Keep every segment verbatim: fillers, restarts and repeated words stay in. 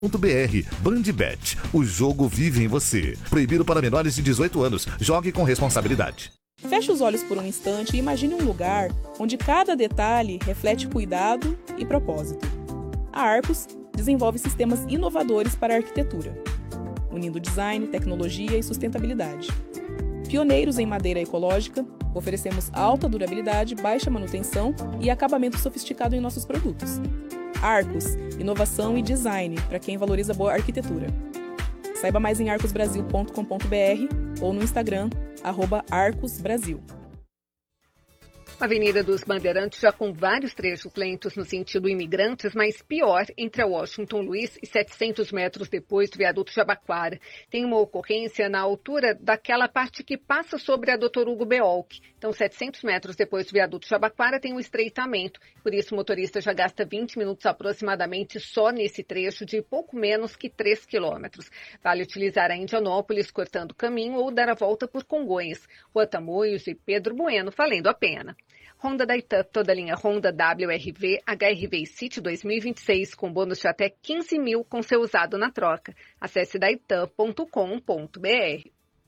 br. Bandbet, o jogo vive em você. Proibido para menores de dezoito anos. Jogue com responsabilidade. Feche os olhos por um instante e imagine um lugar onde cada detalhe reflete cuidado e propósito. A Arcos desenvolve sistemas inovadores para a arquitetura, unindo design, tecnologia e sustentabilidade. Pioneiros em madeira ecológica, oferecemos alta durabilidade, baixa manutenção e acabamento sofisticado em nossos produtos. Arcos, inovação e design para quem valoriza boa arquitetura. Saiba mais em arcos brasil ponto com ponto br ou no Instagram, arroba arcosbrasil. Avenida dos Bandeirantes já com vários trechos lentos no sentido imigrantes, mas pior entre a Washington Luiz e setecentos metros depois do viaduto Jabaquara. Tem uma ocorrência na altura daquela parte que passa sobre a doutor Hugo Beolk. Então, setecentos metros depois do viaduto Jabaquara tem um estreitamento. Por isso, o motorista já gasta vinte minutos aproximadamente só nesse trecho de pouco menos que três quilômetros. Vale utilizar a Indianópolis cortando o caminho ou dar a volta por Congonhas. Rua Tamoios e Pedro Bueno valendo a pena. Honda da Itan, toda a linha Honda W R V, H R V e City dois mil e vinte e seis, com bônus de até quinze mil com seu usado na troca. Acesse daitan ponto com ponto br.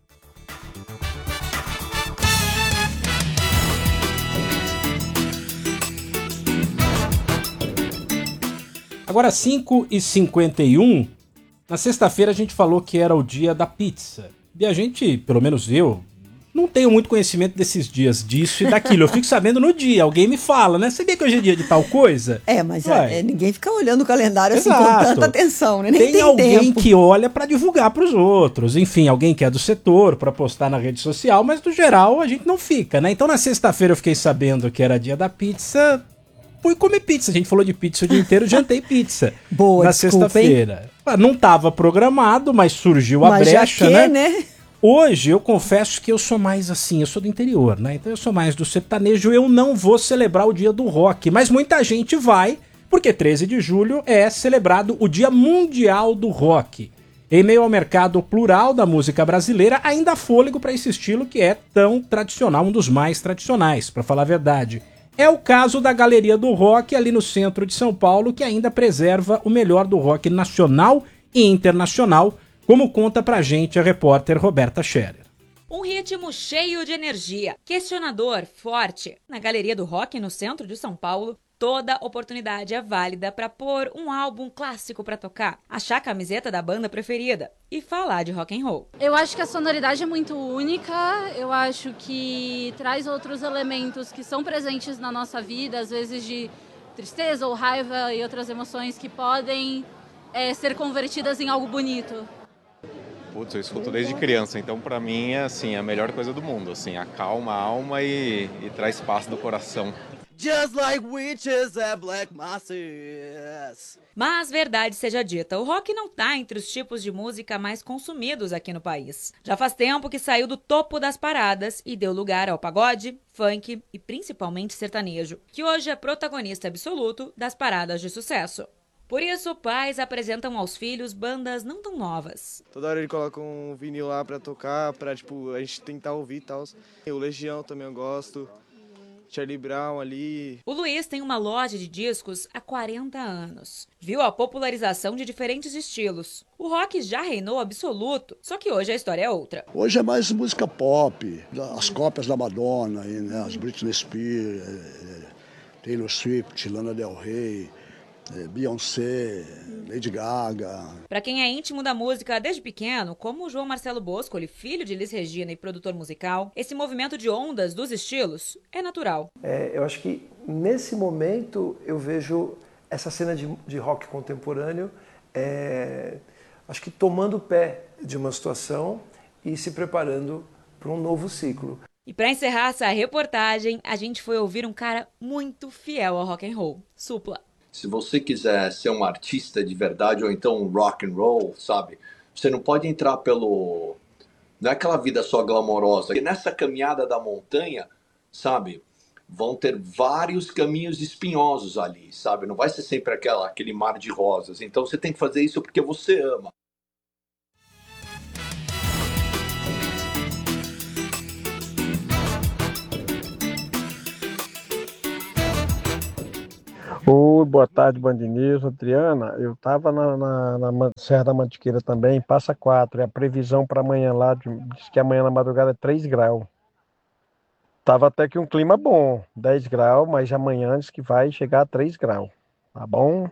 Agora, cinco e cinquenta e um, na sexta-feira a gente falou que era o dia da pizza. E a gente, pelo menos eu, não tenho muito conhecimento desses dias, disso e daquilo. Eu fico sabendo no dia, alguém me fala, né? Sabia que hoje é dia de tal coisa? É, mas é, ninguém fica olhando o calendário assim Exato. com tanta atenção, né? Nem tem, tem alguém tempo. que olha pra divulgar pros outros. Enfim, alguém que é do setor pra postar na rede social, mas no geral a gente não fica, né? Então na sexta-feira eu fiquei sabendo que era dia da pizza, fui comer pizza. A gente falou de pizza o dia inteiro, jantei pizza. Boa, na desculpa, sexta-feira. Não tava programado, mas surgiu a mas brecha, já que, né? né? Hoje eu confesso que eu sou mais assim, eu sou do interior, né? Então eu sou mais do sertanejo, eu não vou celebrar o dia do rock, mas muita gente vai, porque treze de julho é celebrado o Dia Mundial do Rock. Em meio ao mercado plural da música brasileira, ainda há fôlego para esse estilo que é tão tradicional, um dos mais tradicionais, para falar a verdade. É o caso da Galeria do Rock ali no centro de São Paulo, que ainda preserva o melhor do rock nacional e internacional, como conta pra gente a repórter Roberta Scherer. Um ritmo cheio de energia, questionador, forte. Na Galeria do Rock, no centro de São Paulo, toda oportunidade é válida para pôr um álbum clássico para tocar, achar a camiseta da banda preferida e falar de rock and roll. Eu acho que a sonoridade é muito única, eu acho que traz outros elementos que são presentes na nossa vida, às vezes de tristeza ou raiva e outras emoções que podem é, ser convertidas em algo bonito. Putz, eu escuto desde criança, então pra mim é assim, a melhor coisa do mundo, assim, acalma a alma e, e traz paz do coração. Just like witches and black masses. Mas verdade seja dita, o rock não tá entre os tipos de música mais consumidos aqui no país. Já faz tempo que saiu do topo das paradas e deu lugar ao pagode, funk e principalmente sertanejo, que hoje é protagonista absoluto das paradas de sucesso. Por isso, pais apresentam aos filhos bandas não tão novas. Toda hora ele coloca um vinil lá pra tocar, pra tipo, a gente tentar ouvir e tal. O Legião também eu gosto, Charlie Brown ali. O Luiz tem uma loja de discos há quarenta anos. Viu a popularização de diferentes estilos. O rock já reinou absoluto, só que hoje a história é outra. Hoje é mais música pop, as cópias da Madonna, aí, né? As Britney Spears, Taylor Swift, Lana Del Rey, Beyoncé, Lady Gaga. Para quem é íntimo da música desde pequeno, como o João Marcelo Boscoli, filho de Elis Regina e produtor musical, esse movimento de ondas dos estilos é natural. É, eu acho que nesse momento eu vejo essa cena de, de rock contemporâneo, é, acho que tomando pé de uma situação e se preparando para um novo ciclo. E para encerrar essa reportagem, a gente foi ouvir um cara muito fiel ao rock and roll, Supla. Se você quiser ser um artista de verdade ou então um rock and roll, sabe? Você não pode entrar pelo... Não é aquela vida só glamourosa. E nessa caminhada da montanha, sabe? Vão ter vários caminhos espinhosos ali, sabe? Não vai ser sempre aquela, aquele mar de rosas. Então você tem que fazer isso porque você ama. Oi, boa tarde, Band News. Adriana, eu estava na, na, na Man- Serra da Mantiqueira também, passa quatro. E a previsão para amanhã lá, de- diz que amanhã na madrugada é três graus. Tava até que um clima bom, dez graus, mas amanhã diz que vai chegar a três graus. Tá bom?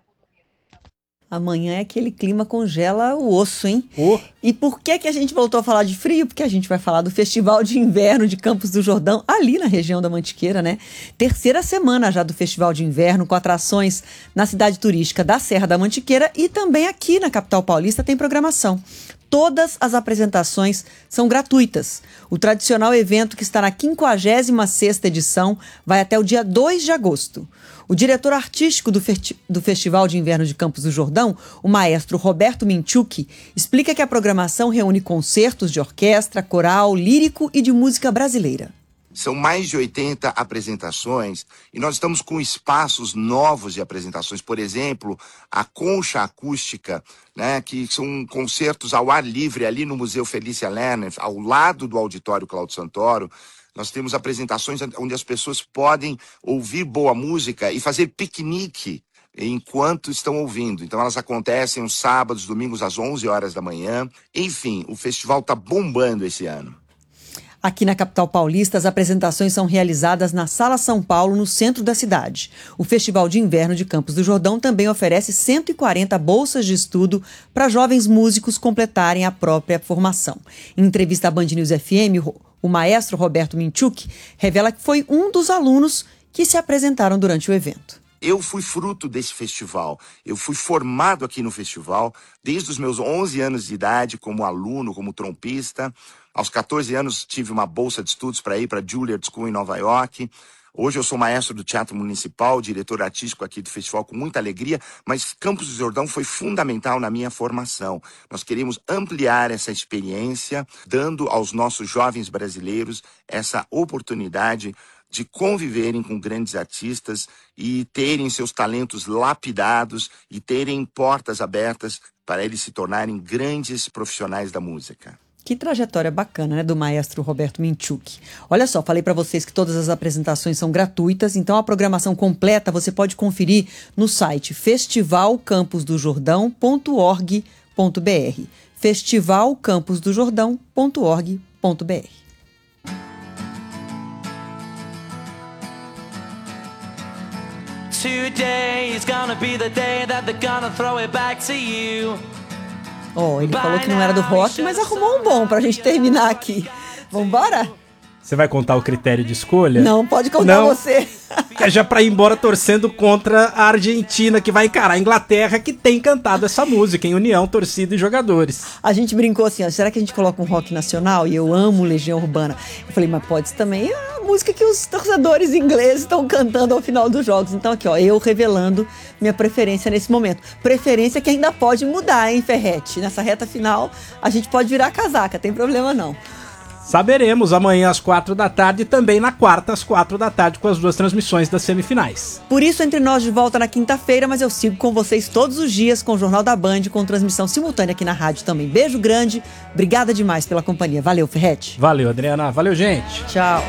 Amanhã é aquele clima congela o osso, hein? Oh. E por que que a gente voltou a falar de frio? Porque a gente vai falar do Festival de Inverno de Campos do Jordão, ali na região da Mantiqueira, né? Terceira semana já do Festival de Inverno, com atrações na cidade turística da Serra da Mantiqueira e também aqui na capital paulista tem programação. Todas as apresentações são gratuitas. O tradicional evento, que está na quinquagésima sexta edição, vai até o dia dois de agosto. O diretor artístico do, fe- do Festival de Inverno de Campos do Jordão, o maestro Roberto Minchuk, explica que a programação reúne concertos de orquestra, coral, lírico e de música brasileira. São mais de oitenta apresentações e nós estamos com espaços novos de apresentações. Por exemplo, a Concha Acústica, né, que são concertos ao ar livre ali no Museu Felícia Lerner, ao lado do Auditório Cláudio Santoro. Nós temos apresentações onde as pessoas podem ouvir boa música e fazer piquenique enquanto estão ouvindo. Então elas acontecem os sábados, domingos às onze horas da manhã. Enfim, o festival está bombando esse ano. Aqui na capital paulista, as apresentações são realizadas na Sala São Paulo, no centro da cidade. O Festival de Inverno de Campos do Jordão também oferece cento e quarenta bolsas de estudo para jovens músicos completarem a própria formação. Em entrevista à Band News F M, o maestro Roberto Minchuk revela que foi um dos alunos que se apresentaram durante o evento. Eu fui fruto desse festival. Eu fui formado aqui no festival desde os meus onze anos de idade como aluno, como trompista. Aos catorze anos tive uma bolsa de estudos para ir para a Juilliard School em Nova York. Hoje eu sou maestro do Teatro Municipal, diretor artístico aqui do festival com muita alegria, mas Campos do Jordão foi fundamental na minha formação. Nós queremos ampliar essa experiência, dando aos nossos jovens brasileiros essa oportunidade de conviverem com grandes artistas e terem seus talentos lapidados e terem portas abertas para eles se tornarem grandes profissionais da música. Que trajetória bacana, né, do maestro Roberto Minchuk. Olha só, falei para vocês que todas as apresentações são gratuitas, então a programação completa você pode conferir no site festival campos do jordão ponto org ponto br. festival campos do jordão ponto org ponto br. Today is gonna be the day that they're gonna throw it back to you. Oh, ele falou que não era do rock, mas arrumou um bom pra gente terminar aqui. Vambora? Você vai contar o critério de escolha? Não, pode contar não, você. É já pra ir embora torcendo contra a Argentina, que vai encarar a Inglaterra, que tem cantado essa música em união, torcida e jogadores. A gente brincou assim, ó, será que a gente coloca um rock nacional? E eu amo Legião Urbana. Eu falei, mas pode ser também a música que os torcedores ingleses estão cantando ao final dos jogos. Então aqui, ó, eu revelando minha preferência nesse momento. Preferência que ainda pode mudar, hein, Ferretti? Nessa reta final, a gente pode virar casaca, tem problema não. Saberemos amanhã às quatro da tarde e também na quarta às quatro da tarde com as duas transmissões das semifinais. Por isso, Entre Nós de volta na quinta-feira, mas eu sigo com vocês todos os dias com o Jornal da Band, com transmissão simultânea aqui na rádio também. Beijo grande, obrigada demais pela companhia. Valeu, Ferretti. Valeu, Adriana. Valeu, gente. Tchau.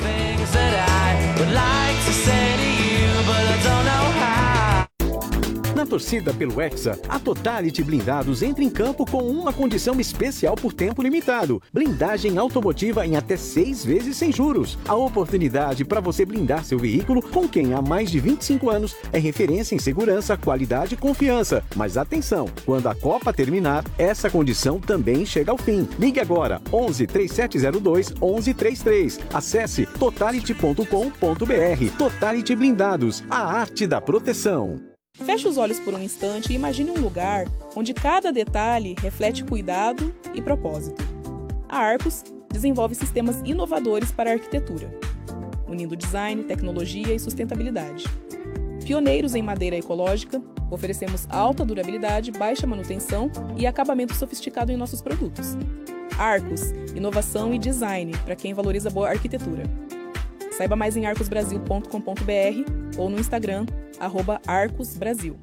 Na torcida pelo Hexa, a Totality Blindados entra em campo com uma condição especial por tempo limitado. Blindagem automotiva em até seis vezes sem juros. A oportunidade para você blindar seu veículo com quem há mais de vinte e cinco anos é referência em segurança, qualidade e confiança. Mas atenção, quando a Copa terminar, essa condição também chega ao fim. Ligue agora, onze, três sete zero dois, onze trinta e três. Acesse totality ponto com ponto br. Totality Blindados, a arte da proteção. Feche os olhos por um instante e imagine um lugar onde cada detalhe reflete cuidado e propósito. A Arcos desenvolve sistemas inovadores para a arquitetura, unindo design, tecnologia e sustentabilidade. Pioneiros em madeira ecológica, oferecemos alta durabilidade, baixa manutenção e acabamento sofisticado em nossos produtos. Arcos, inovação e design para quem valoriza boa arquitetura. Saiba mais em arcos brasil ponto com ponto br ou no Instagram, arroba Arcos Brasil.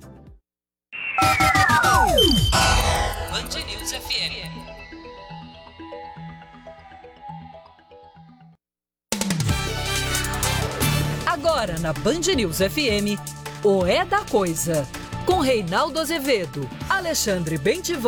Band News F M. Agora na Band News F M, O É da Coisa, com Reinaldo Azevedo, Alexandre Bentivogli